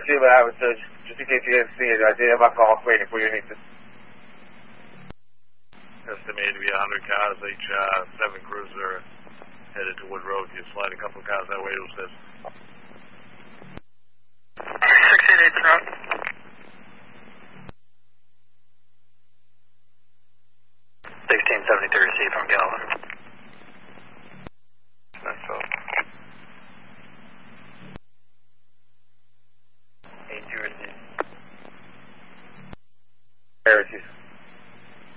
see what happens, just in case you didn't see it. I did have my call waiting for you. Estimated to be 100 cars. H7 cruiser headed to Wood Road. You slide a couple of cars that way, it says.